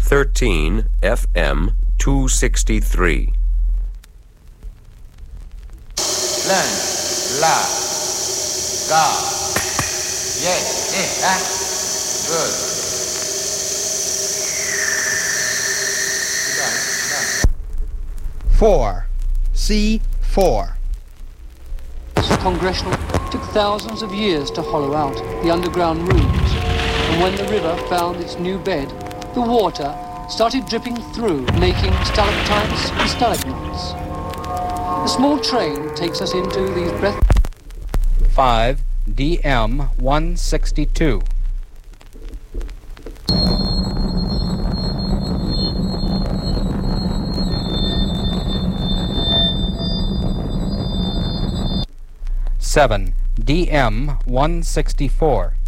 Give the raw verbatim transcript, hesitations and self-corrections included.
thirteen F M two sixty-three. Learn, la, ga, yes, eh, ah, good. Four, C four. Congressional took thousands of years to hollow out the underground rooms, and when the river found its new bed, the water started dripping through, making stalactites and stalagmites. A small train takes us into these breath. Five D M one sixty-two. Seven D M one sixty-four.